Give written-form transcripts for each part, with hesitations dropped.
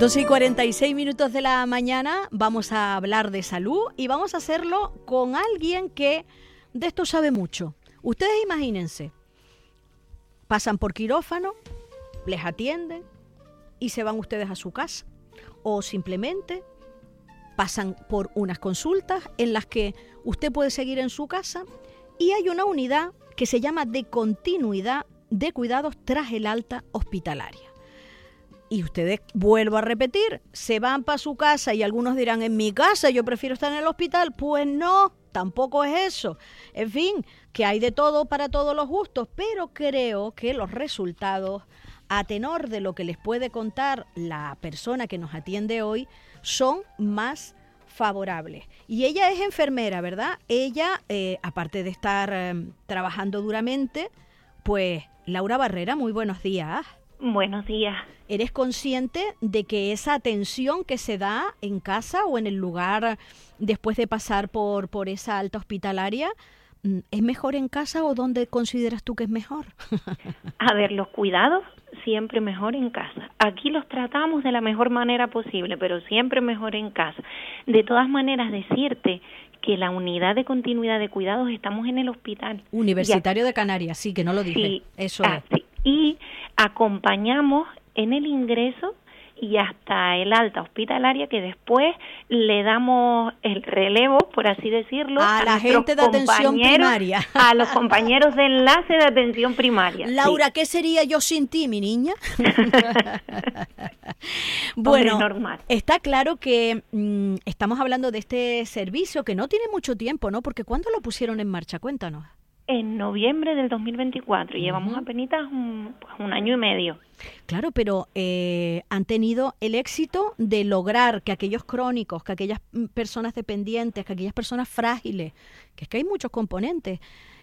12:46 de la mañana, vamos a hablar de salud y vamos a hacerlo con alguien que de esto sabe mucho. Ustedes imagínense, pasan por quirófano, les atienden y se van ustedes a su casa, o simplemente pasan por unas consultas en las que usted puede seguir en su casa y hay una unidad que se llama de continuidad de cuidados tras el alta hospitalaria. Y ustedes, vuelvo a repetir, se van para su casa y algunos dirán, en mi casa yo prefiero estar en el hospital. Pues no, tampoco es eso. En fin, que hay de todo para todos los gustos, pero creo que los resultados, a tenor de lo que les puede contar la persona que nos atiende hoy, son más favorables. Y ella es enfermera, ¿verdad? Ella, aparte de estar trabajando duramente, pues Laura Barrera, muy buenos días. Buenos días. ¿Eres consciente de que esa atención que se da en casa o en el lugar después de pasar por esa alta hospitalaria, es mejor en casa o dónde consideras tú que es mejor? A ver, los cuidados siempre mejor en casa. Aquí los tratamos de la mejor manera posible, pero siempre mejor en casa. De todas maneras, decirte que la unidad de continuidad de cuidados estamos en el hospital Universitario de Canarias, sí, que no lo dije. Sí, eso es. Sí. Y acompañamos en el ingreso y hasta el alta hospitalaria, que después le damos el relevo, por así decirlo, a la gente de atención primaria, a los compañeros de enlace de atención primaria. Laura, sí. ¿Qué sería yo sin ti, mi niña? Bueno, normal. Está claro que estamos hablando de este servicio que no tiene mucho tiempo, ¿no? Porque ¿cuándo lo pusieron en marcha? Cuéntanos. En noviembre del 2024, llevamos apenas un año y medio. Claro, pero han tenido el éxito de lograr que aquellos crónicos, que aquellas personas dependientes, que aquellas personas frágiles, que es que hay muchos componentes,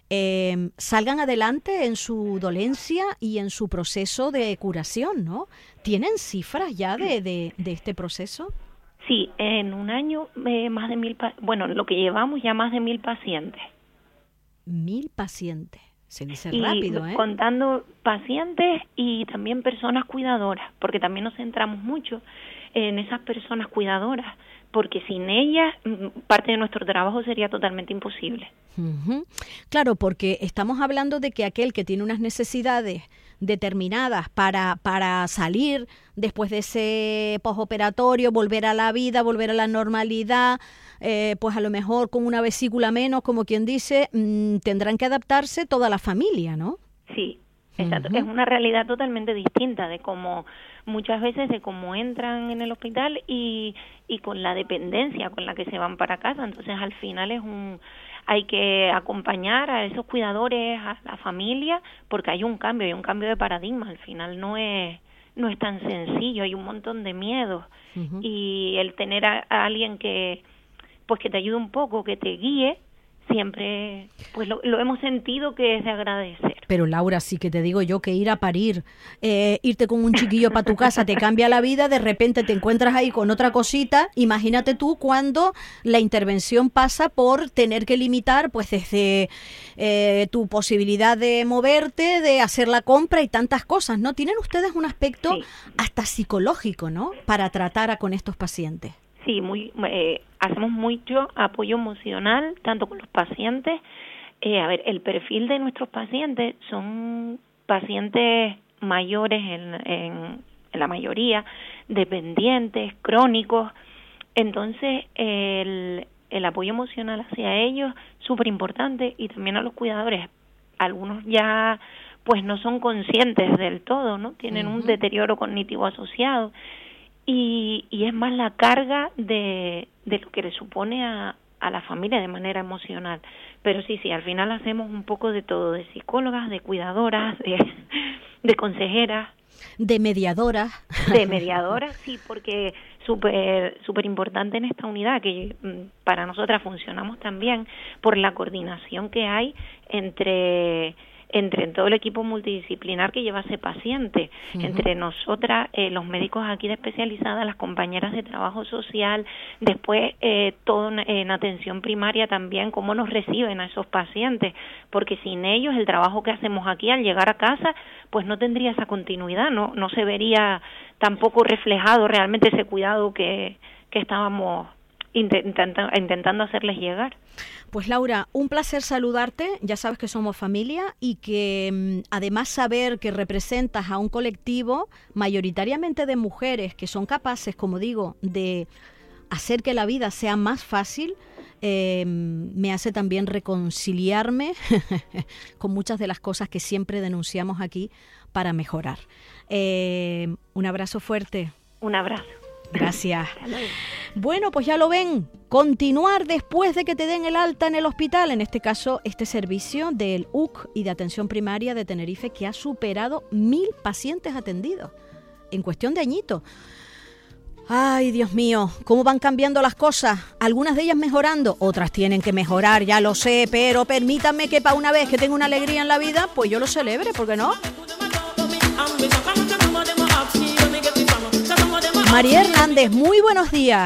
salgan adelante en su dolencia y en su proceso de curación, ¿no? ¿Tienen cifras ya de este proceso? Sí, en un año más de 1.000, lo que llevamos ya más de 1.000 pacientes. 1.000 pacientes, se dice y rápido, ¿eh? Contando pacientes y también personas cuidadoras, porque también nos centramos mucho en esas personas cuidadoras, porque sin ellas parte de nuestro trabajo sería totalmente imposible. Uh-huh. Claro, porque estamos hablando de que aquel que tiene unas necesidades determinadas para salir después de ese postoperatorio, volver a la vida, volver a la normalidad, pues a lo mejor con una vesícula menos, como quien dice, tendrán que adaptarse toda la familia, ¿no? Sí, exacto. Uh-huh. Es una realidad totalmente distinta de cómo muchas veces de cómo entran en el hospital y con la dependencia con la que se van para casa. Entonces al final hay que acompañar a esos cuidadores, a la familia, porque hay un cambio de paradigma. Al final no es tan sencillo, hay un montón de miedos. Uh-huh. Y el tener a alguien que te ayude un poco, que te guíe, siempre pues lo hemos sentido que es de agradecer. Pero Laura, sí que te digo yo que ir a parir, irte con un chiquillo para tu casa te cambia la vida, de repente te encuentras ahí con otra cosita. Imagínate tú cuando la intervención pasa por tener que limitar pues desde tu posibilidad de moverte, de hacer la compra y tantas cosas, ¿no? Tienen ustedes un aspecto hasta psicológico, ¿no? Para tratar con estos pacientes. Sí, hacemos mucho apoyo emocional, tanto con los pacientes. El perfil de nuestros pacientes son pacientes mayores en la mayoría, dependientes, crónicos. Entonces, el apoyo emocional hacia ellos súper importante, y también a los cuidadores. Algunos ya pues no son conscientes del todo, ¿no? Tienen un deterioro cognitivo asociado. Y es más la carga de lo que le supone a la familia de manera emocional. Pero sí, al final hacemos un poco de todo, de psicólogas, de cuidadoras, de consejeras. De mediadoras. De mediadoras, sí, porque súper importante en esta unidad, que para nosotras funcionamos también por la coordinación que hay entre todo el equipo multidisciplinar que lleva ese paciente, entre nosotras, los médicos aquí de especializada, las compañeras de trabajo social, después todo en atención primaria también, cómo nos reciben a esos pacientes, porque sin ellos el trabajo que hacemos aquí al llegar a casa, pues no tendría esa continuidad, no se vería tampoco reflejado realmente ese cuidado que estábamos intentando hacerles llegar. Pues Laura, un placer saludarte, ya sabes que somos familia y que además saber que representas a un colectivo mayoritariamente de mujeres que son capaces, como digo, de hacer que la vida sea más fácil, me hace también reconciliarme con muchas de las cosas que siempre denunciamos aquí para mejorar. Un abrazo fuerte. Un abrazo. Gracias. Bueno, pues ya lo ven, continuar después de que te den el alta en el hospital, en este caso este servicio del UC y de atención primaria de Tenerife, que ha superado 1000 pacientes atendidos en cuestión de añitos. Ay, Dios mío, cómo van cambiando las cosas, algunas de ellas mejorando, otras tienen que mejorar, ya lo sé, pero permítanme que para una vez que tengo una alegría en la vida, pues yo lo celebre, ¿por qué no? María Hernández, muy buenos días.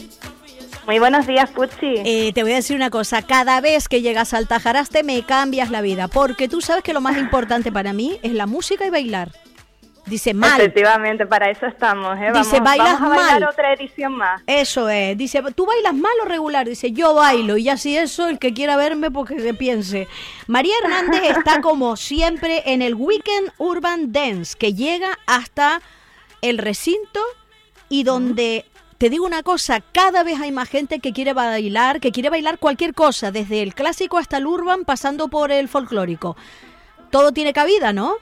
Muy buenos días, Puchi. Te voy a decir una cosa, cada vez que llegas al Tajaraste me cambias la vida, porque tú sabes que lo más importante para mí es la música y bailar. Dice mal. Efectivamente, para eso estamos, ¿eh? Dice, bailas vamos a bailar mal. Otra edición más. Eso es. Dice, ¿tú bailas mal o regular? Dice, yo bailo. Y así eso, el que quiera verme, porque se piense. María Hernández está como siempre en el Weekend Urban Dance, que llega hasta el recinto y donde, te digo una cosa, cada vez hay más gente que quiere bailar cualquier cosa, desde el clásico hasta el urban, pasando por el folclórico. Todo tiene cabida, ¿no?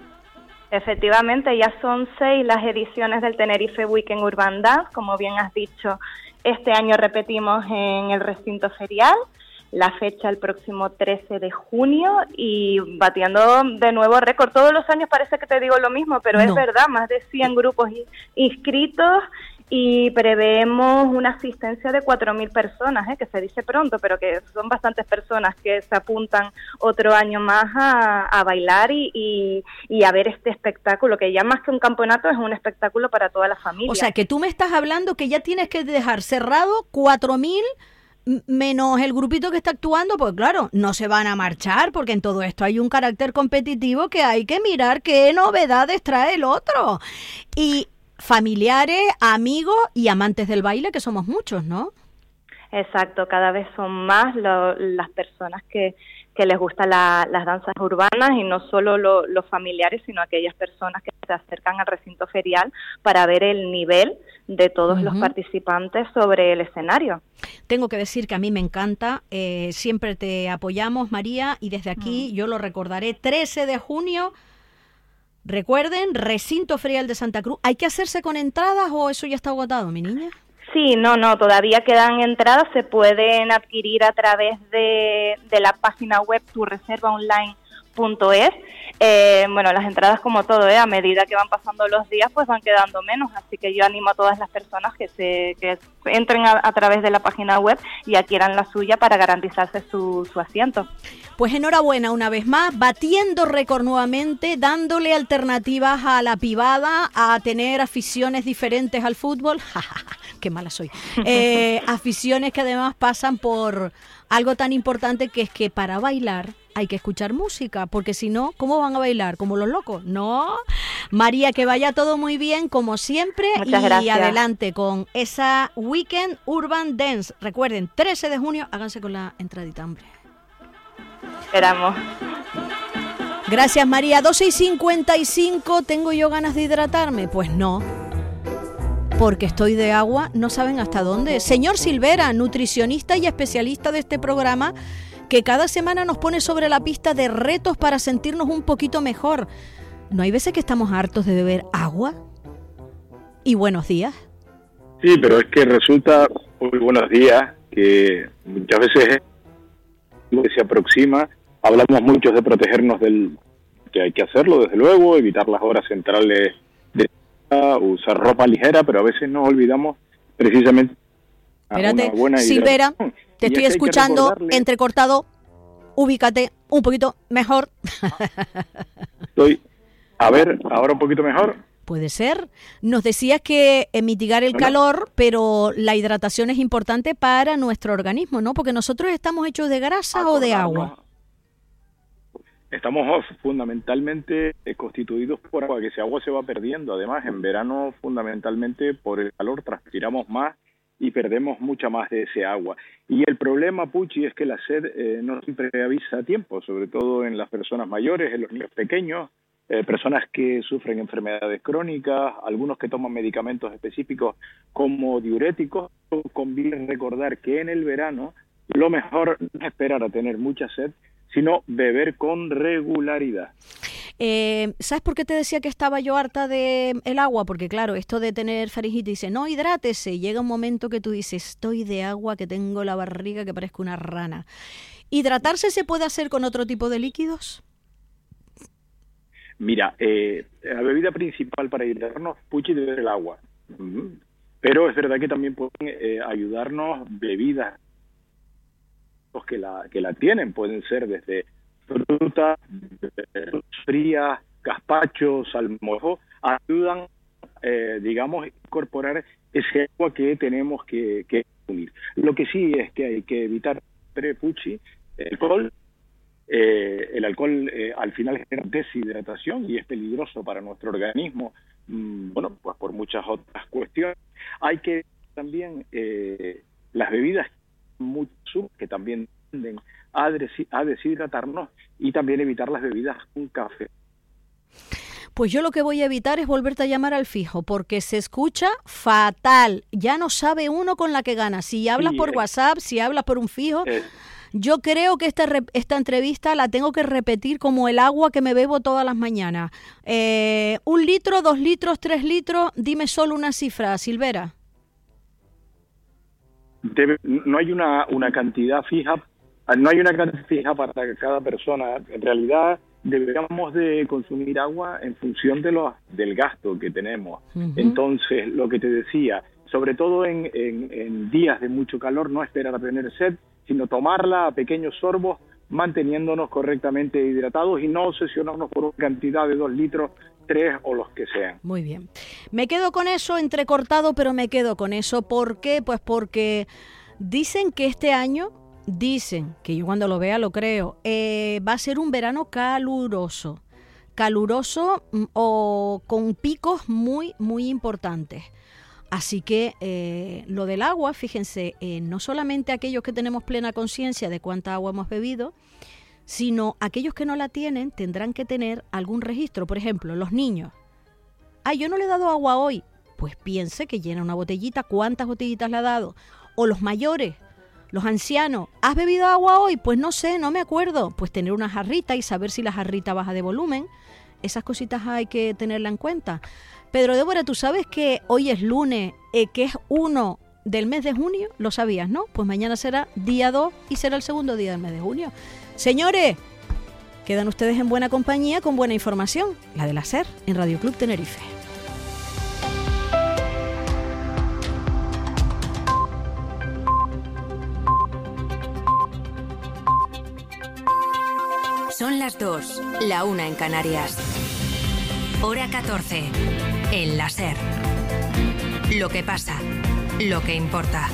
Efectivamente, ya son 6 las ediciones del Tenerife Weekend Urban Dance. Como bien has dicho, este año repetimos en el recinto ferial, la fecha el próximo 13 de junio y batiendo de nuevo récord. Todos los años parece que te digo lo mismo, pero no. Es verdad, más de 100 grupos inscritos y preveemos una asistencia de 4.000 personas, que se dice pronto, pero que son bastantes personas que se apuntan otro año más a bailar y a ver este espectáculo, que ya más que un campeonato es un espectáculo para toda la familia. O sea, que tú me estás hablando que ya tienes que dejar cerrado 4.000 menos el grupito que está actuando, pues claro, no se van a marchar, porque en todo esto hay un carácter competitivo que hay que mirar qué novedades trae el otro. Y familiares, amigos y amantes del baile, que somos muchos, ¿no? Exacto, cada vez son más las personas que les gustan las danzas urbanas y no solo los familiares, sino aquellas personas que se acercan al recinto ferial para ver el nivel de todos los participantes sobre el escenario. Tengo que decir que a mí me encanta, siempre te apoyamos, María, y desde aquí yo lo recordaré, 13 de junio, recuerden, recinto ferial de Santa Cruz. ¿Hay que hacerse con entradas o eso ya está agotado, mi niña? Sí, no, todavía quedan entradas, se pueden adquirir a través de la página web tureservaonline.es. Bueno, las entradas como todo, a medida que van pasando los días, pues van quedando menos, así que yo animo a todas las personas que entren a través de la página web y adquieran la suya para garantizarse su asiento. Pues enhorabuena una vez más, batiendo récord nuevamente, dándole alternativas a la pibada, a tener aficiones diferentes al fútbol. Qué mala soy. Aficiones que además pasan por algo tan importante que es que para bailar hay que escuchar música, porque si no, ¿cómo van a bailar? ¿Como los locos? No. María, que vaya todo muy bien, como siempre. Muchas gracias. Adelante con esa Weekend Urban Dance. Recuerden, 13 de junio, háganse con la entradita, hombre. Esperamos. Gracias, María. 12:55, ¿tengo yo ganas de hidratarme? Pues no. Porque estoy de agua, no saben hasta dónde. Señor Silvera, nutricionista y especialista de este programa, que cada semana nos pone sobre la pista de retos para sentirnos un poquito mejor. ¿No hay veces que estamos hartos de beber agua? Y buenos días. Sí, pero es que resulta, muy buenos días, que muchas veces que se aproxima, hablamos mucho de protegernos que hay que hacerlo, desde luego, evitar las horas centrales de usar ropa ligera, pero a veces nos olvidamos precisamente. Espérate, Silvera, te estoy escuchando entrecortado, ubícate un poquito mejor. A ver, ahora un poquito mejor. Puede ser. Nos decías que mitigar el calor, pero la hidratación es importante para nuestro organismo, ¿no? Porque nosotros estamos hechos de grasa o de agua. estamos fundamentalmente constituidos por agua, que ese agua se va perdiendo. Además, en verano, fundamentalmente por el calor, transpiramos más y perdemos mucha más de ese agua. Y el problema, Puchi, es que la sed no siempre avisa a tiempo, sobre todo en las personas mayores, en los niños pequeños, personas que sufren enfermedades crónicas, algunos que toman medicamentos específicos como diuréticos. Conviene recordar que en el verano lo mejor no es esperar a tener mucha sed, sino beber con regularidad. ¿Sabes por qué te decía que estaba yo harta de el agua? Porque claro, esto de tener faringitis, dice, no, hidrátese. Llega un momento que tú dices, estoy de agua, que tengo la barriga que parezco una rana. ¿Hidratarse se puede hacer con otro tipo de líquidos? Mira, la bebida principal para hidratarnos, Puchi, debe ser el agua. Pero es verdad que también pueden ayudarnos bebidas que la tienen. Pueden ser desde frutas frías, gazpacho, salmorejo, ayudan, digamos, a incorporar ese agua que tenemos que consumir. Lo que sí es que hay que evitar, Puchi, el alcohol. El alcohol al final genera deshidratación y es peligroso para nuestro organismo, bueno, pues por muchas otras cuestiones. Hay que también las bebidas que también tienden a deshidratarnos, y también evitar las bebidas con café. Pues yo lo que voy a evitar es volverte a llamar al fijo, porque se escucha fatal. Ya no sabe uno con la que gana. Si hablas por WhatsApp, si hablas por un fijo... Yo creo que esta entrevista la tengo que repetir como el agua que me bebo todas las mañanas. 1 litro, 2 litros, 3 litros, dime solo una cifra, Silvera. No hay una cantidad fija, no hay una cantidad fija para cada persona. En realidad deberíamos de consumir agua en función del gasto que tenemos. Entonces, lo que te decía, sobre todo en días de mucho calor, no esperar a tener sed, sino tomarla a pequeños sorbos, manteniéndonos correctamente hidratados y no obsesionarnos por una cantidad de 2 litros, 3 o los que sean. Muy bien. Me quedo con eso, entrecortado, pero me quedo con eso. ¿Por qué? Pues porque dicen que este año, que yo cuando lo vea lo creo, va a ser un verano caluroso o con picos muy, muy importantes. Así que lo del agua, fíjense, no solamente aquellos que tenemos plena conciencia de cuánta agua hemos bebido, sino aquellos que no la tienen tendrán que tener algún registro. Por ejemplo, los niños. Yo no le he dado agua hoy. Pues piense que llena una botellita, ¿cuántas botellitas le ha dado? O los mayores, los ancianos. ¿Has bebido agua hoy? Pues no sé, no me acuerdo. Pues tener una jarrita y saber si la jarrita baja de volumen. Esas cositas hay que tenerla en cuenta. Pedro Débora, ¿tú sabes que hoy es lunes, que es 1 del mes de junio? ¿Lo sabías, no? Pues mañana será día 2 y será el segundo día del mes de junio. Señores, quedan ustedes en buena compañía con buena información, la de la SER, en Radio Club Tenerife. Son las 2, la 1 en Canarias. Hora 14, en la SER. Lo que pasa, lo que importa.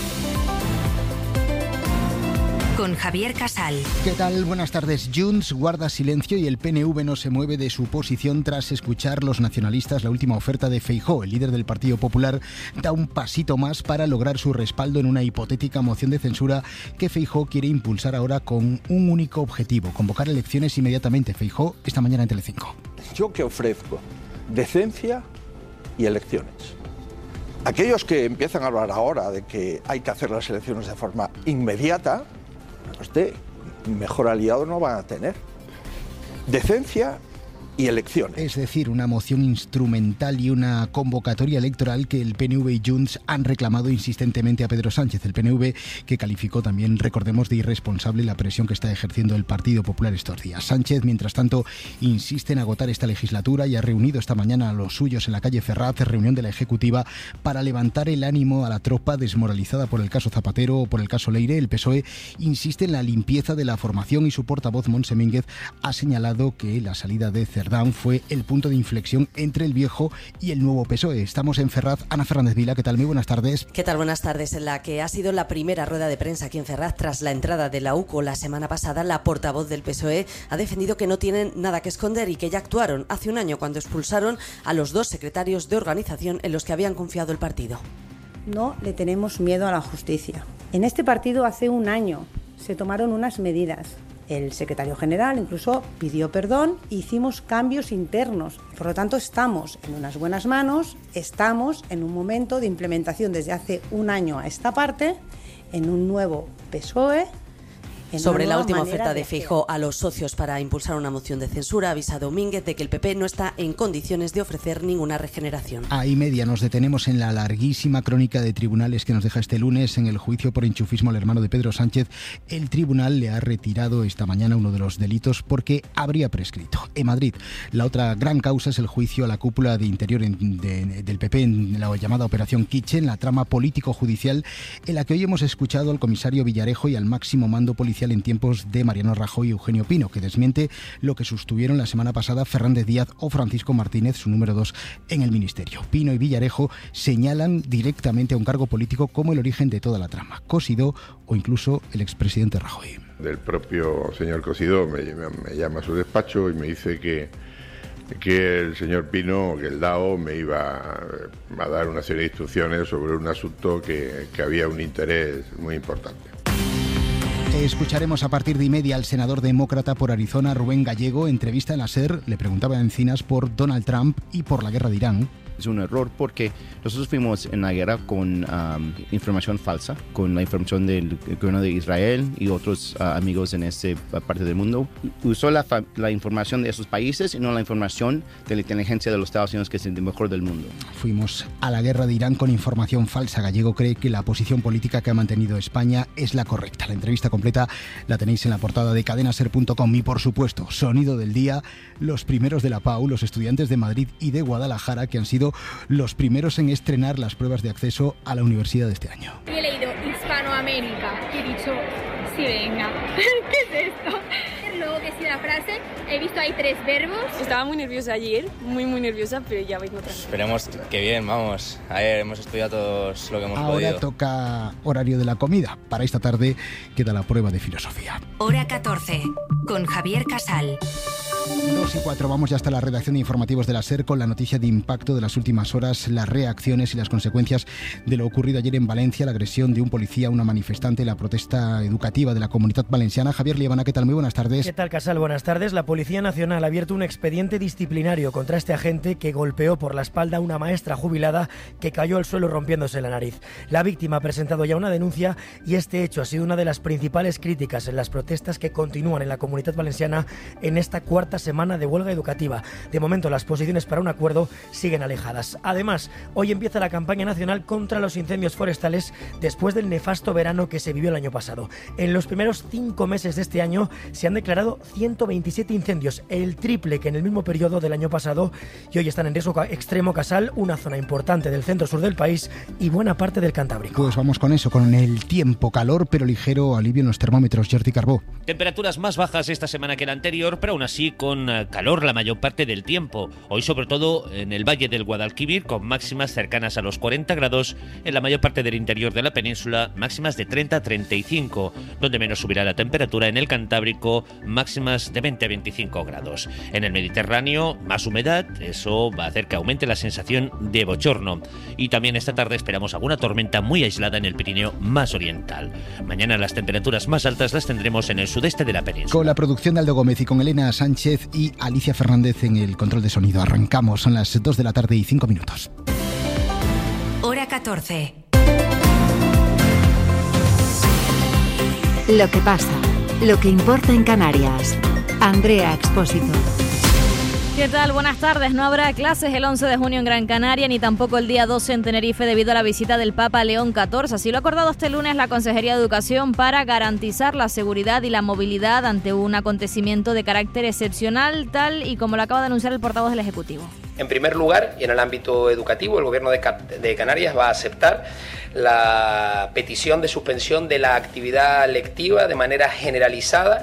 Con Javier Casal. ¿Qué tal? Buenas tardes. Junts guarda silencio y el PNV no se mueve de su posición tras escuchar los nacionalistas la última oferta de Feijóo. El líder del Partido Popular da un pasito más para lograr su respaldo en una hipotética moción de censura que Feijóo quiere impulsar ahora con un único objetivo: convocar elecciones inmediatamente. Feijóo esta mañana en Telecinco. ¿Yo qué ofrezco? Decencia y elecciones. Aquellos que empiezan a hablar ahora de que hay que hacer las elecciones de forma inmediata, mejor aliado no van a tener. Decencia y elecciones. Es decir, una moción instrumental y una convocatoria electoral que el PNV y Junts han reclamado insistentemente a Pedro Sánchez. El PNV que calificó también, recordemos, de irresponsable la presión que está ejerciendo el Partido Popular estos días. Sánchez, mientras tanto, insiste en agotar esta legislatura y ha reunido esta mañana a los suyos en la calle Ferraz, reunión de la Ejecutiva, para levantar el ánimo a la tropa desmoralizada por el caso Zapatero o por el caso Leire. El PSOE insiste en la limpieza de la formación y su portavoz, Montse Mínguez, ha señalado que la salida de Cerrón Rotterdam fue el punto de inflexión entre el viejo y el nuevo PSOE. Estamos en Ferraz. Ana Fernández Vila, ¿qué tal? Muy buenas tardes. ¿Qué tal? Buenas tardes. En la que ha sido la primera rueda de prensa aquí en Ferraz tras la entrada de la UCO la semana pasada, la portavoz del PSOE ha defendido que no tienen nada que esconder y que ya actuaron hace un año cuando expulsaron a los 2 secretarios de organización en los que habían confiado el partido. No le tenemos miedo a la justicia. En este partido hace un año se tomaron unas medidas. El secretario general incluso pidió perdón e hicimos cambios internos. Por lo tanto, estamos en unas buenas manos, estamos en un momento de implementación desde hace un año a esta parte, en un nuevo PSOE. Sobre la última oferta de Feijóo a los socios para impulsar una moción de censura, avisa Domínguez de que el PP no está en condiciones de ofrecer ninguna regeneración. Ahí media nos detenemos en la larguísima crónica de tribunales que nos deja este lunes en el juicio por enchufismo al hermano de Pedro Sánchez. El tribunal le ha retirado esta mañana uno de los delitos porque habría prescrito. En Madrid, la otra gran causa es el juicio a la cúpula de interior del PP en la llamada Operación Kitchen, la trama político-judicial en la que hoy hemos escuchado al comisario Villarejo y al máximo mando policial en tiempos de Mariano Rajoy y Eugenio Pino, que desmiente lo que sostuvieron la semana pasada Fernández Díaz o Francisco Martínez, su número 2 en el Ministerio. Pino y Villarejo señalan directamente a un cargo político como el origen de toda la trama, Cosidó o incluso el expresidente Rajoy. Del propio señor Cosidó me llama a su despacho y me dice que el señor Pino, que el DAO, me iba a dar una serie de instrucciones sobre un asunto que había un interés muy importante. Escucharemos a partir de 1:30 al senador demócrata por Arizona, Rubén Gallego. Entrevista en la SER, le preguntaba a Encinas por Donald Trump y por la guerra de Irán. Es un error porque nosotros fuimos en la guerra con información falsa, con la información del gobierno de Israel y otros amigos en esta parte del mundo. Usó la información de esos países y no la información de la inteligencia de los Estados Unidos, que es el mejor del mundo. Fuimos a la guerra de Irán con información falsa. Gallego cree que la posición política que ha mantenido España es la correcta. La entrevista completa la tenéis en la portada de cadenaser.com y, por supuesto, sonido del día, los primeros de la PAU, los estudiantes de Madrid y de Guadalajara, que han sido los primeros en estrenar las pruebas de acceso a la universidad de este año. He leído Hispanoamérica y he dicho, sí, venga, ¿qué es esto? Luego que sí la frase, he visto ahí 3 verbos. Estaba muy nerviosa ayer, muy nerviosa, pero ya vengo tranquila. Esperemos que bien, vamos. Ayer hemos estudiado todos lo que hemos podido. Ahora toca horario de la comida. Para esta tarde queda la prueba de filosofía. Hora 14, con Javier Casal. 2:04, vamos ya hasta la redacción de informativos de la SER con la noticia de impacto de las últimas horas, las reacciones y las consecuencias de lo ocurrido ayer en Valencia, la agresión de un policía a una manifestante, la protesta educativa de la Comunidad Valenciana. Javier Liebana, ¿qué tal? Muy buenas tardes. ¿Qué tal, Casal? Buenas tardes. La Policía Nacional ha abierto un expediente disciplinario contra este agente que golpeó por la espalda a una maestra jubilada que cayó al suelo rompiéndose la nariz. La víctima ha presentado ya una denuncia y este hecho ha sido una de las principales críticas en las protestas que continúan en la Comunidad Valenciana en esta cuarta semana de huelga educativa. De momento, las posiciones para un acuerdo siguen alejadas. Además, hoy empieza la campaña nacional contra los incendios forestales después del nefasto verano que se vivió el año pasado. En los primeros 5 meses de este año se han declarado 127 incendios, el triple que en el mismo periodo del año pasado, y hoy están en riesgo extremo, Casal, una zona importante del centro-sur del país y buena parte del Cantábrico. Pues vamos con eso, con el tiempo, calor pero ligero alivio en los termómetros. Jordi Carbó. Temperaturas más bajas esta semana que la anterior, pero aún así con calor la mayor parte del tiempo. Hoy sobre todo en el Valle del Guadalquivir, con máximas cercanas a los 40 grados, en la mayor parte del interior de la península, máximas de 30 a 35, donde menos subirá la temperatura en el Cantábrico, máximas de 20 a 25 grados. En el Mediterráneo, más humedad, eso va a hacer que aumente la sensación de bochorno. Y también esta tarde esperamos alguna tormenta muy aislada en el Pirineo más oriental. Mañana las temperaturas más altas las tendremos en el sudeste de la península. Con la producción de Aldo Gómez y con Elena Sánchez y Alicia Fernández en el control de sonido. Arrancamos, son las 2 de la tarde y 5 minutos. Hora 14. Lo que pasa, lo que importa en Canarias. Andrea Expósito. ¿Qué tal? Buenas tardes. No habrá clases el 11 de junio en Gran Canaria ni tampoco el día 12 en Tenerife debido a la visita del Papa León XIV. Así lo ha acordado este lunes la Consejería de Educación para garantizar la seguridad y la movilidad ante un acontecimiento de carácter excepcional, tal y como lo acaba de anunciar el portavoz del Ejecutivo. En primer lugar, y en el ámbito educativo, el Gobierno de Canarias va a aceptar la petición de suspensión de la actividad lectiva de manera generalizada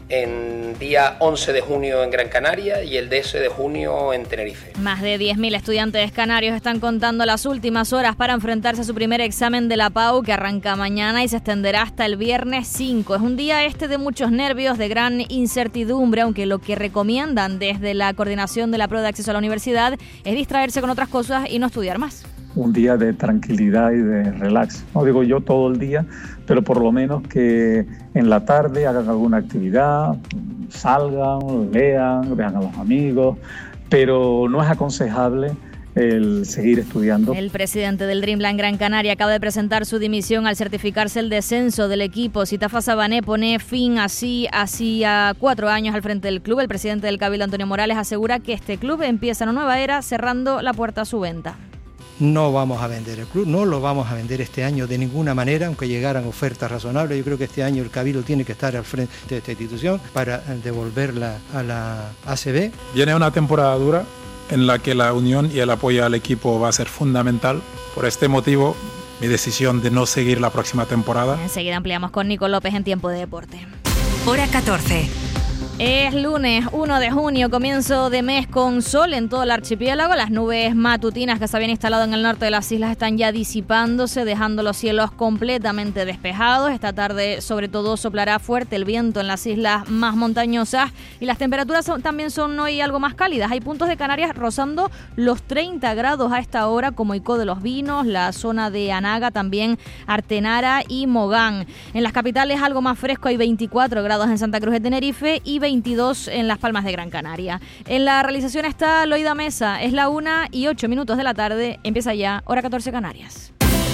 en día 11 de junio en Gran Canaria y el 12 de junio en Tenerife. Más de 10.000 estudiantes canarios están contando las últimas horas para enfrentarse a su primer examen de la PAU, que arranca mañana y se extenderá hasta el viernes 5. Es un día de muchos nervios, de gran incertidumbre, aunque lo que recomiendan desde la coordinación de la prueba de acceso a la universidad es distraerse con otras cosas y no estudiar más. Un día de tranquilidad y de relax. No digo yo todo el día, pero por lo menos que en la tarde hagan alguna actividad, salgan, vean a los amigos, pero no es aconsejable el seguir estudiando. El presidente del Dreamland Gran Canaria acaba de presentar su dimisión al certificarse el descenso del equipo. Sitafa Sabané pone fin así a 4 años al frente del club. El presidente del Cabildo, Antonio Morales, asegura que este club empieza una nueva era cerrando la puerta a su venta. No vamos a vender el club, no lo vamos a vender este año de ninguna manera, aunque llegaran ofertas razonables. Yo creo que este año el Cabildo tiene que estar al frente de esta institución para devolverla a la ACB. Viene una temporada dura en la que la unión y el apoyo al equipo va a ser fundamental. Por este motivo, mi decisión de no seguir la próxima temporada. Enseguida ampliamos con Nico López en Tiempo de Deporte. Hora 14. Es lunes 1 de junio, comienzo de mes con sol en todo el archipiélago. Las nubes matutinas que se habían instalado en el norte de las islas están ya disipándose, dejando los cielos completamente despejados. Esta tarde, sobre todo, soplará fuerte el viento en las islas más montañosas y las temperaturas también son hoy algo más cálidas. Hay puntos de Canarias rozando los 30 grados a esta hora, como Icó de los Vinos, la zona de Anaga, también Artenara y Mogán. En las capitales algo más fresco, hay 24 grados en Santa Cruz de Tenerife y 22 en Las Palmas de Gran Canaria. En la realización está Loida Mesa. Es la 1:08 de la tarde. Empieza ya, hora 14 Canarias.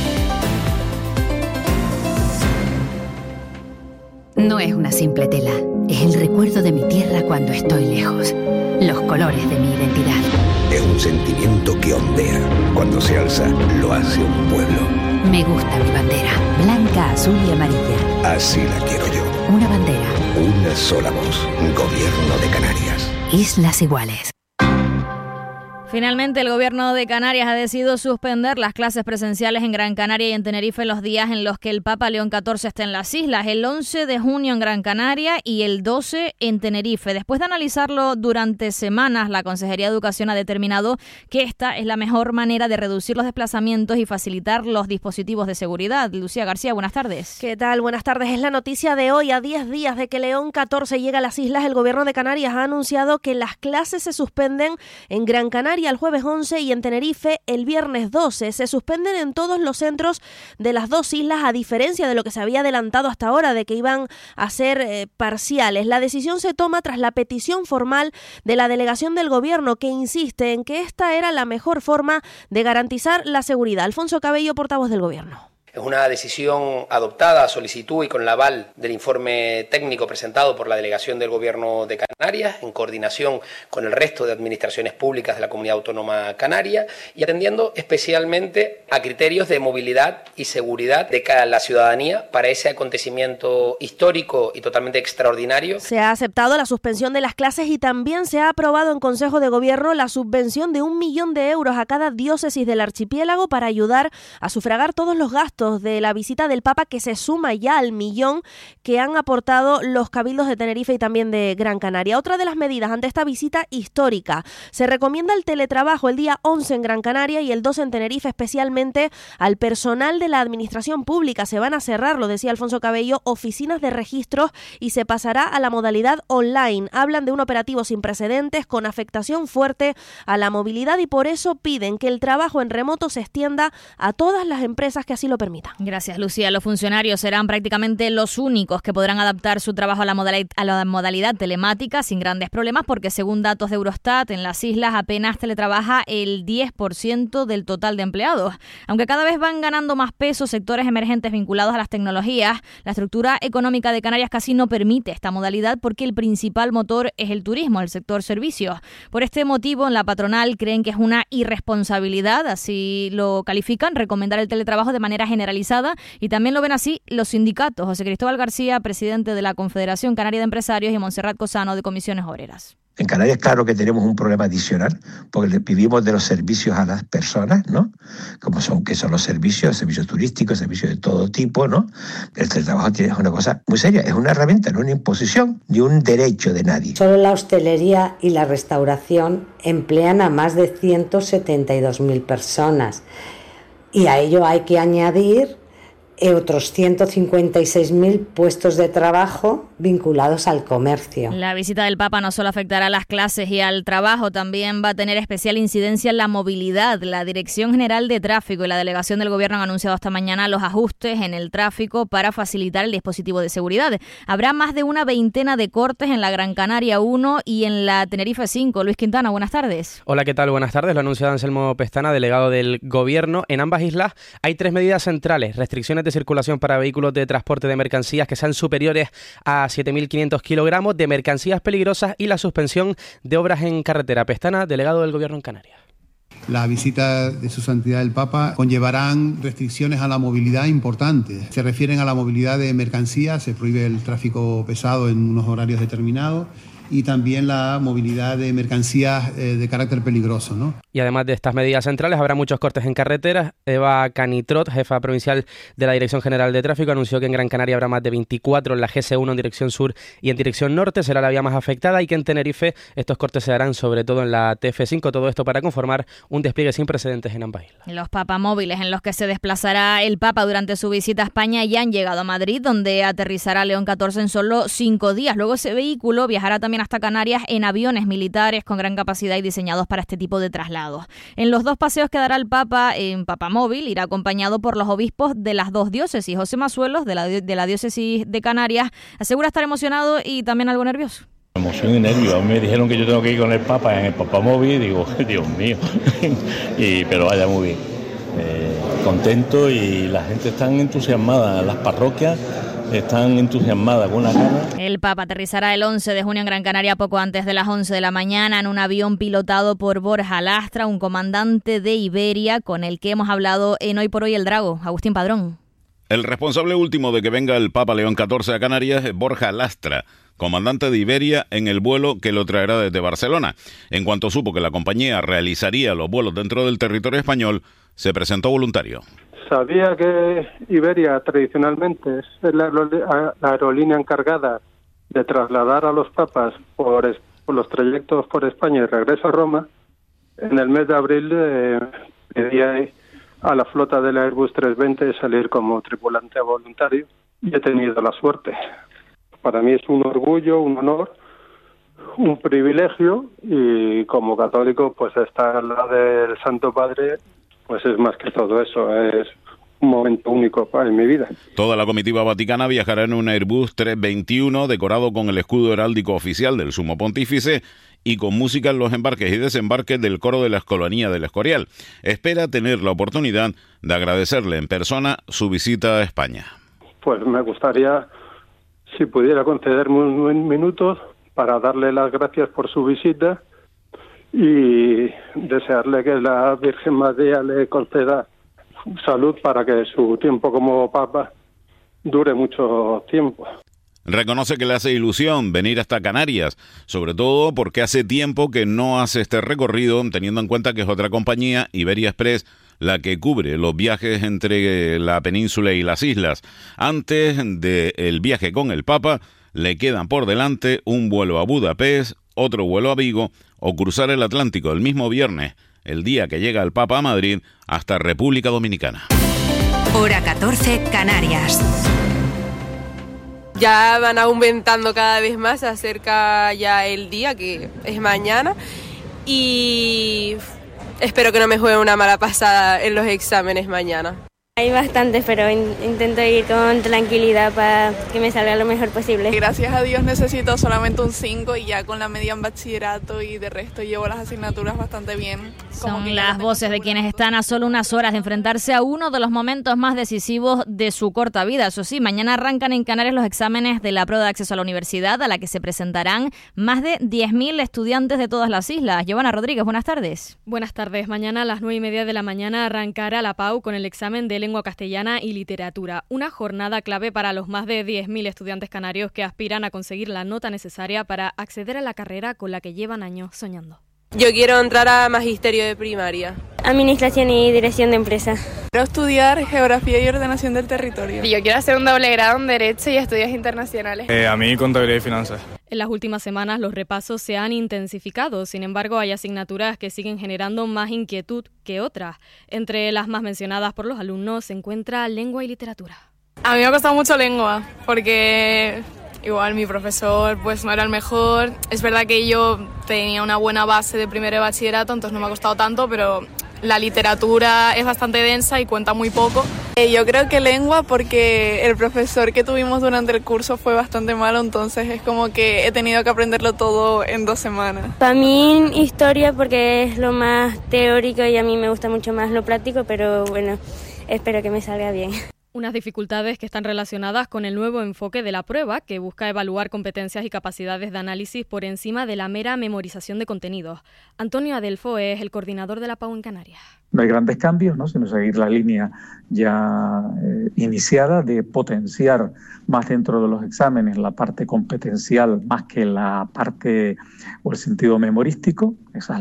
No es una simple tela. Es el recuerdo de mi tierra cuando estoy lejos. Los colores de mi identidad. Es un sentimiento que ondea. Cuando se alza, lo hace un pueblo. Me gusta mi bandera. Blanca, azul y amarilla. Así la quiero yo. Una bandera. Una sola voz. Gobierno de Canarias. Islas Iguales. Finalmente, el gobierno de Canarias ha decidido suspender las clases presenciales en Gran Canaria y en Tenerife los días en los que el Papa León XIV está en las islas, el 11 de junio en Gran Canaria y el 12 en Tenerife. Después de analizarlo durante semanas, la Consejería de Educación ha determinado que esta es la mejor manera de reducir los desplazamientos y facilitar los dispositivos de seguridad. Lucía García, buenas tardes. ¿Qué tal? Buenas tardes. Es la noticia de hoy. A 10 días de que León XIV llega a las islas, el gobierno de Canarias ha anunciado que las clases se suspenden en Gran Canaria el jueves 11 y en Tenerife el viernes 12. Se suspenden en todos los centros de las dos islas, a diferencia de lo que se había adelantado hasta ahora de que iban a ser parciales. La decisión se toma tras la petición formal de la delegación del gobierno, que insiste en que esta era la mejor forma de garantizar la seguridad. Alfonso Cabello, portavoz del gobierno. Es una decisión adoptada a solicitud y con el aval del informe técnico presentado por la Delegación del Gobierno de Canarias, en coordinación con el resto de administraciones públicas de la Comunidad Autónoma Canaria y atendiendo especialmente a criterios de movilidad y seguridad de cara a la ciudadanía para ese acontecimiento histórico y totalmente extraordinario. Se ha aceptado la suspensión de las clases y también se ha aprobado en Consejo de Gobierno la subvención de 1 millón de euros a cada diócesis del archipiélago para ayudar a sufragar todos los gastos de la visita del Papa, que se suma ya al 1 millón que han aportado los cabildos de Tenerife y también de Gran Canaria. Otra de las medidas ante esta visita histórica: se recomienda el teletrabajo el día 11 en Gran Canaria y el 12 en Tenerife, especialmente al personal de la administración pública. Se van a cerrar, lo decía Alfonso Cabello, oficinas de registros y se pasará a la modalidad online. Hablan de un operativo sin precedentes, con afectación fuerte a la movilidad, y por eso piden que el trabajo en remoto se extienda a todas las empresas que así lo permitan. Gracias, Lucía. Los funcionarios serán prácticamente los únicos que podrán adaptar su trabajo a la modalidad telemática sin grandes problemas, porque según datos de Eurostat, en las islas apenas teletrabaja el 10% del total de empleados. Aunque cada vez van ganando más peso sectores emergentes vinculados a las tecnologías, la estructura económica de Canarias casi no permite esta modalidad, porque el principal motor es el turismo, el sector servicios. Por este motivo, en la patronal creen que es una irresponsabilidad, así lo califican, recomendar el teletrabajo de manera generalizada, y también lo ven así los sindicatos. José Cristóbal García, presidente de la Confederación Canaria de Empresarios, y Montserrat Cosano, de Comisiones Obreras. En Canarias, claro que tenemos un problema adicional, porque vivimos de los servicios a las personas, ¿no? Que son los servicios turísticos, servicios de todo tipo, ¿no? El teletrabajo es una cosa muy seria, es una herramienta, no una imposición ni un derecho de nadie. Solo la hostelería y la restauración emplean a más de 172.000 personas y a ello hay que añadir otros 156.000 puestos de trabajo vinculados al comercio. La visita del Papa no solo afectará a las clases y al trabajo, también va a tener especial incidencia en la movilidad. La Dirección General de Tráfico y la Delegación del Gobierno han anunciado esta mañana los ajustes en el tráfico para facilitar el dispositivo de seguridad. Habrá más de una veintena de cortes en la Gran Canaria 1 y en la Tenerife 5. Luis Quintana, buenas tardes. Hola, ¿qué tal? Buenas tardes. Lo ha anunciado Anselmo Pestana, delegado del Gobierno. En ambas islas hay 3 medidas centrales: restricciones de circulación para vehículos de transporte de mercancías que sean superiores a 7.500 kilogramos de mercancías peligrosas y la suspensión de obras en carretera. Pestana, delegado del Gobierno en Canarias. La visita de su santidad el Papa conllevarán restricciones a la movilidad importantes. Se refieren a la movilidad de mercancías, se prohíbe el tráfico pesado en unos horarios determinados, y también la movilidad de mercancías de carácter peligroso, ¿no? Y además de estas medidas centrales, habrá muchos cortes en carreteras. Eva Canitrot, jefa provincial de la Dirección General de Tráfico, anunció que en Gran Canaria habrá más de 24 en la GS1 en dirección sur y en dirección norte, será la vía más afectada, y que en Tenerife estos cortes se harán sobre todo en la TF5, todo esto para conformar un despliegue sin precedentes en ambas islas. Los papamóviles en los que se desplazará el Papa durante su visita a España ya han llegado a Madrid, donde aterrizará León XIV en solo 5 días. Luego ese vehículo viajará también hasta Canarias en aviones militares con gran capacidad y diseñados para este tipo de traslados. En los 2 paseos que dará el Papa en Papamóvil irá acompañado por los obispos de las 2 diócesis. José Masuelos, de la diócesis de Canarias, asegura estar emocionado y también algo nervioso. Emoción y nervios. A mí me dijeron que yo tengo que ir con el Papa en el Papamóvil, digo, Dios mío, pero vaya, muy bien. Contento, y la gente está entusiasmada, las parroquias están entusiasmadas con una gana. El Papa aterrizará el 11 de junio en Gran Canaria poco antes de las 11 de la mañana en un avión pilotado por Borja Lastra, un comandante de Iberia con el que hemos hablado en Hoy por Hoy el Drago. Agustín Padrón. El responsable último de que venga el Papa León XIV a Canarias es Borja Lastra, comandante de Iberia en el vuelo que lo traerá desde Barcelona. En cuanto supo que la compañía realizaría los vuelos dentro del territorio español, se presentó voluntario. Sabía que Iberia tradicionalmente es la aerolínea encargada de trasladar a los papas por los trayectos por España y regreso a Roma. En el mes de abril pedí a la flota del Airbus 320 salir como tripulante voluntario y he tenido la suerte. Para mí es un orgullo, un honor, un privilegio, y como católico pues estar al lado del Santo Padre pues es más que todo eso, es un momento único en mi vida. Toda la comitiva vaticana viajará en un Airbus 321 decorado con el escudo heráldico oficial del Sumo Pontífice y con música en los embarques y desembarques del coro de la Escolanía del Escorial. Espera tener la oportunidad de agradecerle en persona su visita a España. Pues me gustaría, si pudiera concederme un minuto para darle las gracias por su visita y desearle que la Virgen María le conceda salud para que su tiempo como Papa dure mucho tiempo. Reconoce que le hace ilusión venir hasta Canarias, sobre todo porque hace tiempo que no hace este recorrido, teniendo en cuenta que es otra compañía, Iberia Express, la que cubre los viajes entre la península y las islas. Antes del viaje con el Papa, le quedan por delante un vuelo a Budapest, otro vuelo a Vigo o cruzar el Atlántico el mismo viernes, el día que llega el Papa a Madrid, hasta República Dominicana. Hora 14, Canarias. Ya van aumentando cada vez más, se acerca ya el día, que es mañana, y espero que no me juegue una mala pasada en los exámenes mañana. Hay bastantes, pero intento ir con tranquilidad para que me salga lo mejor posible. Gracias a Dios necesito solamente un 5 y ya con la media en bachillerato y de resto llevo las asignaturas bastante bien. Son las voces de quienes están a solo unas horas de enfrentarse a uno de los momentos más decisivos de su corta vida. Eso sí, mañana arrancan en Canarias los exámenes de la prueba de acceso a la universidad, a la que se presentarán más de 10.000 estudiantes de todas las islas. Giovanna Rodríguez, buenas tardes. Buenas tardes. Mañana a las 9:30 de la mañana arrancará la PAU con el examen de lengua castellana y literatura. Una jornada clave para los más de 10.000 estudiantes canarios que aspiran a conseguir la nota necesaria para acceder a la carrera con la que llevan años soñando. Yo quiero entrar a Magisterio de Primaria. Administración y Dirección de Empresa. Quiero estudiar Geografía y Ordenación del Territorio. Yo quiero hacer un doble grado en Derecho y Estudios Internacionales. A mí, Contabilidad y Finanzas. En las últimas semanas los repasos se han intensificado, sin embargo hay asignaturas que siguen generando más inquietud que otras. Entre las más mencionadas por los alumnos se encuentra lengua y literatura. A mí me ha costado mucho lengua, porque igual mi profesor pues no era el mejor. Es verdad que yo tenía una buena base de primero de bachillerato, entonces no me ha costado tanto, pero la literatura es bastante densa y cuenta muy poco. Yo creo que lengua porque el profesor que tuvimos durante el curso fue bastante malo, entonces es como que he tenido que aprenderlo todo en 2 semanas. Para mí historia porque es lo más teórico y a mí me gusta mucho más lo práctico, pero bueno, espero que me salga bien. Unas dificultades que están relacionadas con el nuevo enfoque de la prueba, que busca evaluar competencias y capacidades de análisis por encima de la mera memorización de contenidos. Antonio Adelfo es el coordinador de la PAU en Canarias. No hay grandes cambios, ¿no?, sino seguir la línea ya iniciada de potenciar más dentro de los exámenes la parte competencial más que la parte o el sentido memorístico. Esa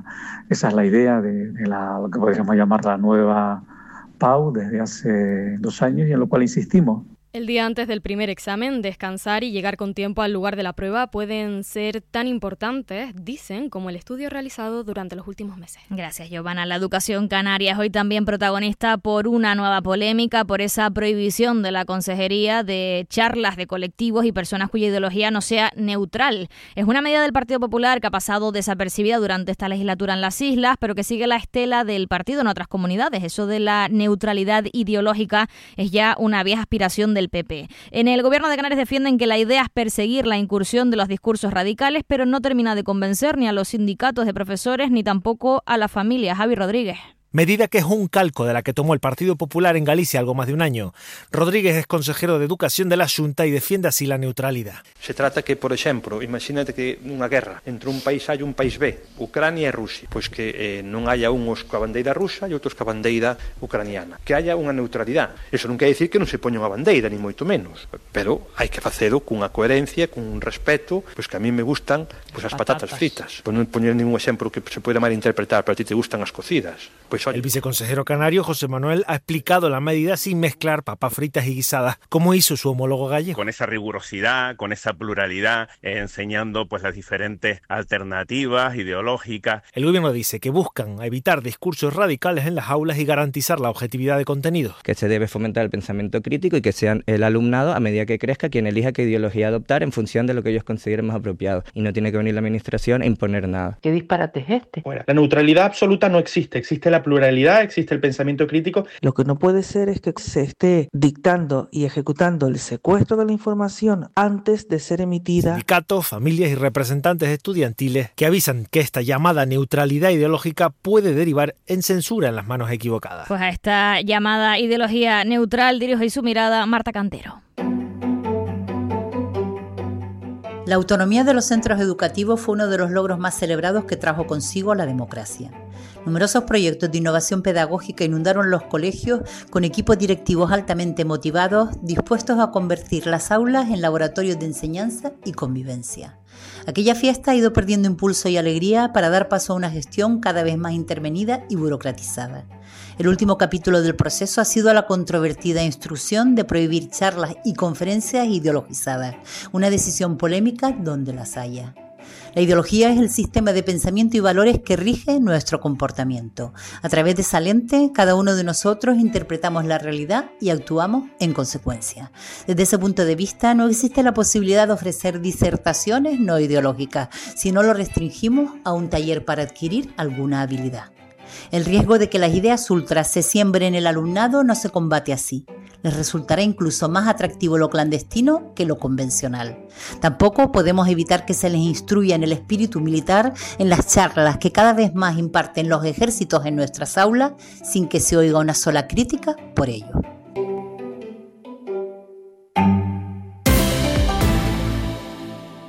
es la idea de lo que podríamos llamar la nueva PAU desde hace 2 años y en lo cual insistimos. El día antes del primer examen, descansar y llegar con tiempo al lugar de la prueba pueden ser tan importantes, dicen, como el estudio realizado durante los últimos meses. Gracias, Giovanna. La educación canaria es hoy también protagonista por una nueva polémica, por esa prohibición de la Consejería de charlas de colectivos y personas cuya ideología no sea neutral. Es una medida del Partido Popular que ha pasado desapercibida durante esta legislatura en las islas, pero que sigue la estela del partido en otras comunidades. Eso de la neutralidad ideológica es ya una vieja aspiración del PP. En el Gobierno de Canarias defienden que la idea es perseguir la incursión de los discursos radicales, pero no termina de convencer ni a los sindicatos de profesores ni tampoco a la familia. Javi Rodríguez. Medida que es un calco de la que tomó el Partido Popular en Galicia algo más de un año. Rodríguez es consejero de Educación de la Xunta y defiende así la neutralidad. Se trata que, por exemplo, imagínate que nunha guerra entre un país A e un país B, Ucrania e Rusia, pois que non haya uns coa bandeira rusa e outros coa bandeira ucraniana. Que haya unha neutralidade. Eso non quer dicir que non se poña unha bandeira, ni moito menos, pero hai que facelo cunha coherencia, cun respeto, pois que a mí me gustan pois as patatas fritas. Por non poñer ningún exemplo que se pode malinterpretar, pero a ti te gustan as cocidas. Pois el viceconsejero canario José Manuel ha explicado la medida sin mezclar papas fritas y guisadas, como hizo su homólogo gallego. Con esa rigurosidad, con esa pluralidad, enseñando pues las diferentes alternativas ideológicas. El gobierno dice que buscan evitar discursos radicales en las aulas y garantizar la objetividad de contenidos. Que se debe fomentar el pensamiento crítico y que sean el alumnado, a medida que crezca, quien elija qué ideología adoptar en función de lo que ellos consideren más apropiado. Y no tiene que venir la administración a imponer nada. ¿Qué disparate es este? Bueno, la neutralidad absoluta no existe, existe la pluralidad, existe el pensamiento crítico. Lo que no puede ser es que se esté dictando y ejecutando el secuestro de la información antes de ser emitida. Sindicatos, familias y representantes estudiantiles que avisan que esta llamada neutralidad ideológica puede derivar en censura en las manos equivocadas. Pues a esta llamada ideología neutral dirige su mirada Marta Cantero. La autonomía de los centros educativos fue uno de los logros más celebrados que trajo consigo la democracia. Numerosos proyectos de innovación pedagógica inundaron los colegios con equipos directivos altamente motivados, dispuestos a convertir las aulas en laboratorios de enseñanza y convivencia. Aquella fiesta ha ido perdiendo impulso y alegría para dar paso a una gestión cada vez más intervenida y burocratizada. El último capítulo del proceso ha sido la controvertida instrucción de prohibir charlas y conferencias ideologizadas, una decisión polémica donde las haya. La ideología es el sistema de pensamiento y valores que rige nuestro comportamiento. A través de esa lente, cada uno de nosotros interpretamos la realidad y actuamos en consecuencia. Desde ese punto de vista, no existe la posibilidad de ofrecer disertaciones no ideológicas, si no lo restringimos a un taller para adquirir alguna habilidad. El riesgo de que las ideas ultras se siembren en el alumnado no se combate así. Les resultará incluso más atractivo lo clandestino que lo convencional. Tampoco podemos evitar que se les instruya en el espíritu militar en las charlas que cada vez más imparten los ejércitos en nuestras aulas sin que se oiga una sola crítica por ello.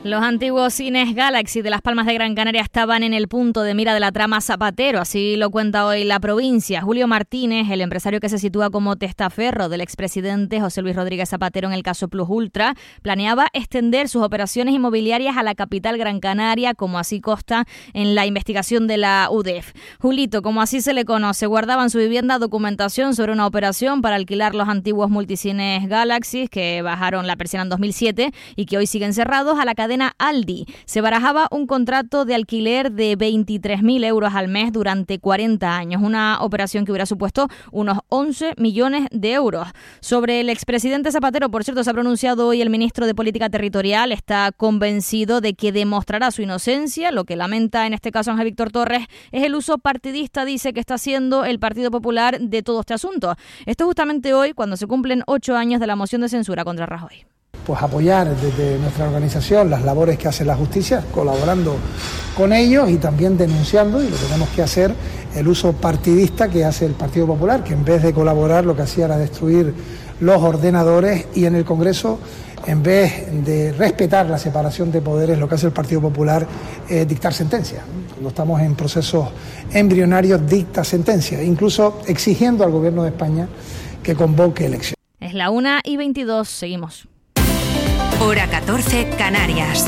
Los antiguos cines Galaxy de Las Palmas de Gran Canaria estaban en el punto de mira de la trama Zapatero, así lo cuenta hoy La Provincia. Julio Martínez, el empresario que se sitúa como testaferro del expresidente José Luis Rodríguez Zapatero en el caso Plus Ultra, planeaba extender sus operaciones inmobiliarias a la capital Gran Canaria, como así consta en la investigación de la UDEF. Julito, como así se le conoce, guardaba en su vivienda documentación sobre una operación para alquilar los antiguos multicines Galaxy que bajaron la persiana en 2007 y que hoy siguen cerrados a la cadena Aldi. Se barajaba un contrato de alquiler de 23.000 euros al mes durante 40 años, una operación que hubiera supuesto unos 11 millones de euros. Sobre el expresidente Zapatero, por cierto, se ha pronunciado hoy el ministro de Política Territorial, está convencido de que demostrará su inocencia. Lo que lamenta en este caso Ángel Víctor Torres es el uso partidista, dice, que está haciendo el Partido Popular de todo este asunto. Esto justamente hoy, cuando se cumplen 8 años de la moción de censura contra Rajoy. Pues apoyar desde nuestra organización las labores que hace la justicia, colaborando con ellos y también denunciando, y lo tenemos que hacer, el uso partidista que hace el Partido Popular, que en vez de colaborar lo que hacía era destruir los ordenadores, y en el Congreso, en vez de respetar la separación de poderes, lo que hace el Partido Popular es dictar sentencias. Cuando estamos en procesos embrionarios, dicta sentencias, incluso exigiendo al Gobierno de España que convoque elecciones. Es la 1:22, seguimos. Hora 14, Canarias.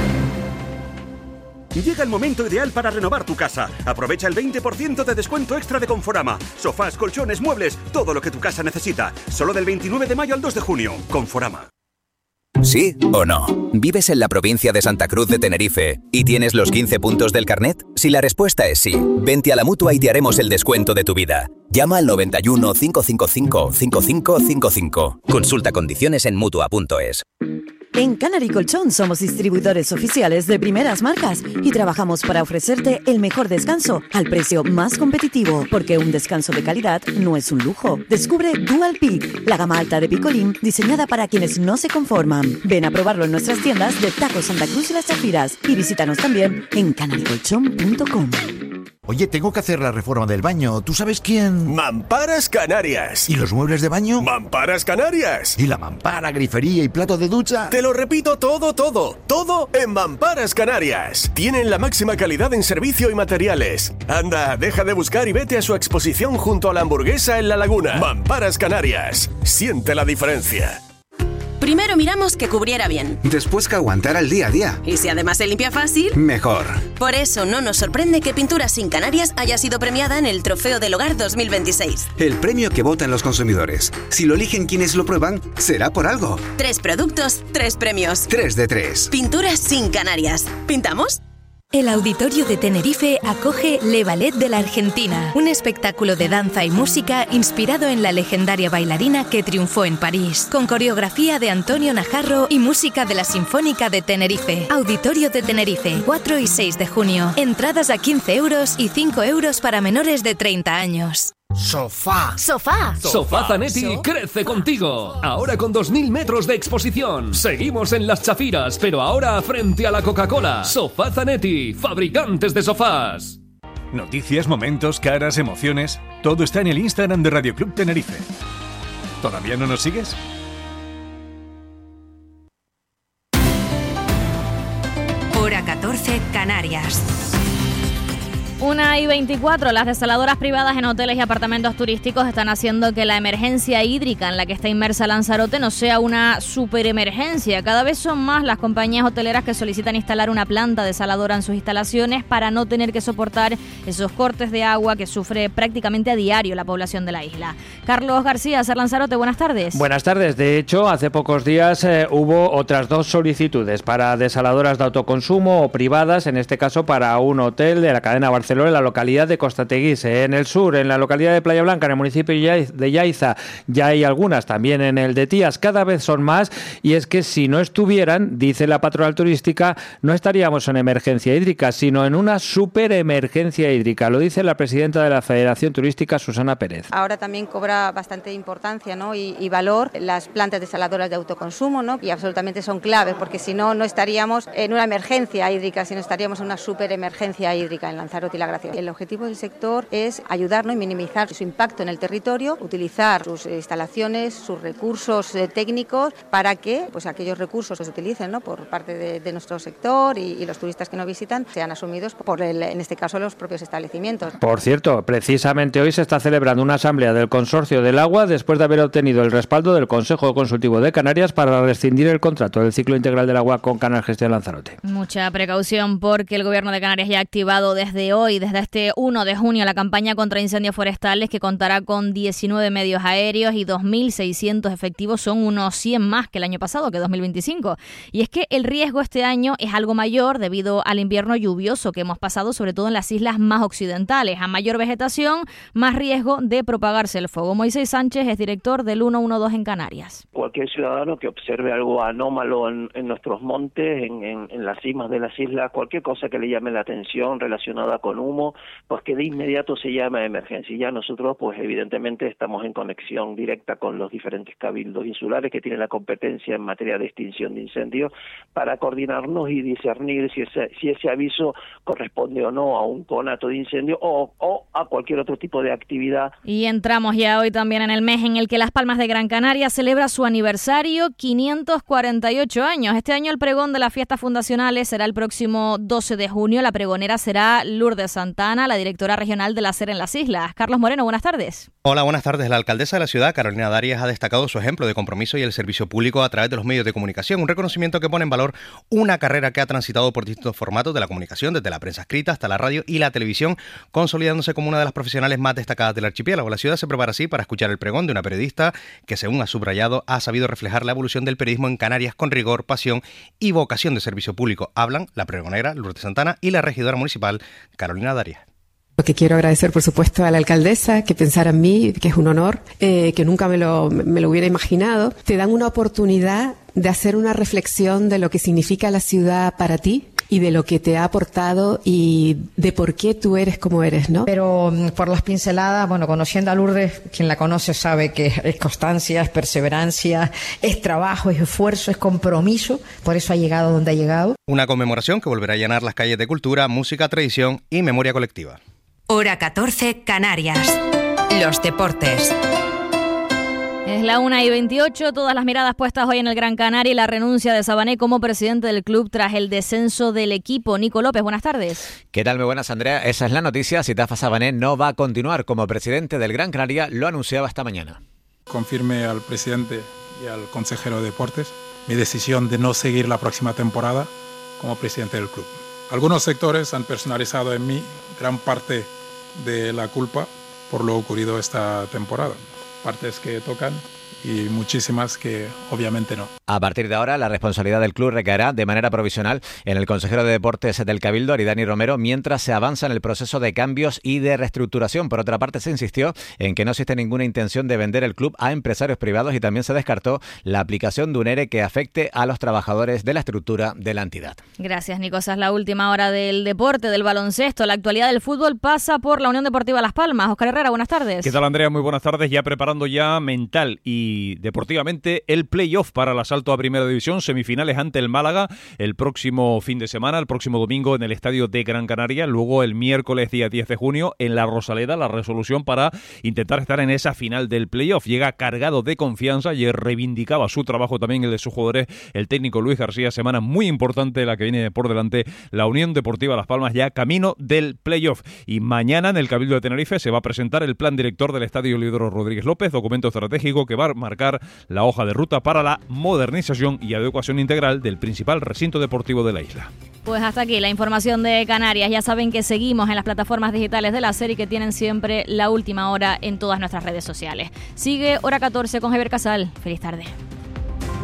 Llega el momento ideal para renovar tu casa. Aprovecha el 20% de descuento extra de Conforama. Sofás, colchones, muebles, todo lo que tu casa necesita. Solo del 29 de mayo al 2 de junio. Conforama. ¿Sí o no? ¿Vives en la provincia de Santa Cruz de Tenerife y tienes los 15 puntos del carnet? Si la respuesta es sí, vente a la Mutua y te haremos el descuento de tu vida. Llama al 91 555 5555. Consulta condiciones en Mutua.es. En Canary Colchón somos distribuidores oficiales de primeras marcas y trabajamos para ofrecerte el mejor descanso al precio más competitivo, porque un descanso de calidad no es un lujo. Descubre Dual Peak, la gama alta de picolín diseñada para quienes no se conforman. Ven a probarlo en nuestras tiendas de Taco Santa Cruz y Las Chafiras y visítanos también en canarycolchón.com. Oye, tengo que hacer la reforma del baño. ¿Tú sabes quién? Mamparas Canarias. ¿Y los muebles de baño? Mamparas Canarias. ¿Y la mampara, grifería y plato de ducha? Te lo repito todo. Todo en Mamparas Canarias. Tienen la máxima calidad en servicio y materiales. Anda, deja de buscar y vete a su exposición junto a la Hamburguesa en La Laguna. Mamparas Canarias. Siente la diferencia. Primero miramos que cubriera bien. Después que aguantara el día a día. Y si además se limpia fácil, mejor. Por eso no nos sorprende que Pinturas Sin Canarias haya sido premiada en el Trofeo del Hogar 2026. El premio que votan los consumidores. Si lo eligen quienes lo prueban, será por algo. 3 productos, 3 premios. 3 de 3. Pinturas Sin Canarias. ¿Pintamos? El Auditorio de Tenerife acoge Le Ballet de la Argentina, un espectáculo de danza y música inspirado en la legendaria bailarina que triunfó en París, con coreografía de Antonio Najarro y música de la Sinfónica de Tenerife. Auditorio de Tenerife, 4 y 6 de junio. Entradas a 15 euros y 5 euros para menores de 30 años. Sofá. Sofá Zanetti crece contigo. Ahora con 2.000 metros de exposición. Seguimos en Las Chafiras, pero ahora frente a la Coca-Cola. Sofá Zanetti, fabricantes de sofás. Noticias, momentos, caras, emociones. Todo está en el Instagram de Radio Club Tenerife. ¿Todavía no nos sigues? Hora 14, Canarias. 1:24, las desaladoras privadas en hoteles y apartamentos turísticos están haciendo que la emergencia hídrica en la que está inmersa Lanzarote no sea una superemergencia. Cada vez son más las compañías hoteleras que solicitan instalar una planta desaladora en sus instalaciones para no tener que soportar esos cortes de agua que sufre prácticamente a diario la población de la isla. Carlos García, Ser Lanzarote, buenas tardes. Buenas tardes. De hecho, hace pocos días hubo otras 2 solicitudes para desaladoras de autoconsumo o privadas, en este caso para un hotel de la cadena Barcelona, en la localidad de Costateguís, en el sur, en la localidad de Playa Blanca, en el municipio de Yaiza. Ya hay algunas también en el de Tías, cada vez son más, y es que si no estuvieran, dice la patronal turística, no estaríamos en emergencia hídrica, sino en una superemergencia hídrica. Lo dice la presidenta de la Federación Turística, Susana Pérez. Ahora también cobra bastante importancia, ¿no? y valor las plantas desaladoras de autoconsumo, ¿no? Y absolutamente son claves, porque si no, no estaríamos en una emergencia hídrica, sino estaríamos en una superemergencia hídrica en Lanzarote. la gracia. El objetivo del sector es ayudarnos y minimizar su impacto en el territorio, utilizar sus instalaciones, sus recursos técnicos para que pues aquellos recursos que se utilicen, ¿no?, por parte de nuestro sector y los turistas que nos visitan sean asumidos por en este caso los propios establecimientos. Por cierto, precisamente hoy se está celebrando una asamblea del Consorcio del Agua después de haber obtenido el respaldo del Consejo Consultivo de Canarias para rescindir el contrato del ciclo integral del agua con Canal Gestión Lanzarote. Mucha precaución porque el Gobierno de Canarias ya ha activado desde este 1 de junio, la campaña contra incendios forestales, que contará con 19 medios aéreos y 2.600 efectivos. Son unos 100 más que el año pasado, que 2025. Y es que el riesgo este año es algo mayor debido al invierno lluvioso que hemos pasado, sobre todo en las islas más occidentales. A mayor vegetación, más riesgo de propagarse el fuego. Moisés Sánchez es director del 112 en Canarias. Cualquier ciudadano que observe algo anómalo en nuestros montes, en las cimas de las islas, cualquier cosa que le llame la atención relacionada con humo, pues que de inmediato se llama a emergencia. Y ya nosotros, pues evidentemente, estamos en conexión directa con los diferentes cabildos insulares que tienen la competencia en materia de extinción de incendios para coordinarnos y discernir si ese aviso corresponde o no a un conato de incendio o a cualquier otro tipo de actividad. Y entramos ya hoy también en el mes en el que Las Palmas de Gran Canaria celebra su aniversario, 548 años. Este año el pregón de las fiestas fundacionales será el próximo 12 de junio. La pregonera será Lourdes Santana, la directora regional de la SER en las islas. Carlos Moreno, buenas tardes. Hola, buenas tardes. La alcaldesa de la ciudad, Carolina Darias, ha destacado su ejemplo de compromiso y el servicio público a través de los medios de comunicación, un reconocimiento que pone en valor una carrera que ha transitado por distintos formatos de la comunicación, desde la prensa escrita hasta la radio y la televisión, consolidándose como una de las profesionales más destacadas del archipiélago. La ciudad se prepara así para escuchar el pregón de una periodista que, según ha subrayado, ha sabido reflejar la evolución del periodismo en Canarias con rigor, pasión y vocación de servicio público. Hablan la pregonera Lourdes Santana y la regidora municipal Carolina Darias. Lo que quiero agradecer, por supuesto, a la alcaldesa que pensara en mí, que es un honor, que nunca me lo hubiera imaginado. Te dan una oportunidad de hacer una reflexión de lo que significa la ciudad para ti y de lo que te ha aportado y de por qué tú eres como eres, ¿no? Pero por las pinceladas, bueno, conociendo a Lourdes, quien la conoce sabe que es constancia, es perseverancia, es trabajo, es esfuerzo, es compromiso, por eso ha llegado donde ha llegado. Una conmemoración que volverá a llenar las calles de cultura, música, tradición y memoria colectiva. Hora 14, Canarias. Los deportes. Es la 1:28, todas las miradas puestas hoy en el Gran Canaria y la renuncia de Sabané como presidente del club tras el descenso del equipo. Nico López, buenas tardes. ¿Qué tal? Muy buenas, Andrea. Esa es la noticia. Sitafa Sabané no va a continuar como presidente del Gran Canaria, lo anunciaba esta mañana. Confirmé al presidente y al consejero de deportes mi decisión de no seguir la próxima temporada como presidente del club. Algunos sectores han personalizado en mí gran parte de la culpa por lo ocurrido esta temporada. Partes que tocan y muchísimas que obviamente no. A partir de ahora, la responsabilidad del club recaerá de manera provisional en el consejero de deportes del Cabildo, Aridani Romero, mientras se avanza en el proceso de cambios y de reestructuración. Por otra parte, se insistió en que no existe ninguna intención de vender el club a empresarios privados y también se descartó la aplicación de un ERE que afecte a los trabajadores de la estructura de la entidad. Gracias, Nico. Esa es la última hora del deporte, del baloncesto. La actualidad del fútbol pasa por la Unión Deportiva Las Palmas. Óscar Herrera, buenas tardes. ¿Qué tal, Andrea? Muy buenas tardes. Ya preparando ya mental y deportivamente el playoff para el asalto a Primera División, semifinales ante el Málaga el próximo fin de semana, el próximo domingo en el estadio de Gran Canaria, luego el miércoles día 10 de junio en la Rosaleda, la resolución para intentar estar en esa final del playoff. Llega cargado de confianza y reivindicaba su trabajo también el de sus jugadores, el técnico Luis García. Semana muy importante la que viene por delante, la Unión Deportiva Las Palmas ya camino del playoff. Y mañana en el Cabildo de Tenerife se va a presentar el plan director del estadio Leodoro Rodríguez López, documento estratégico que va a marcar la hoja de ruta para la modernización y adecuación integral del principal recinto deportivo de la isla. Pues hasta aquí la información de Canarias. Ya saben que seguimos en las plataformas digitales de la SER y que tienen siempre la última hora en todas nuestras redes sociales. Sigue Hora 14 con Javier Casal. Feliz tarde.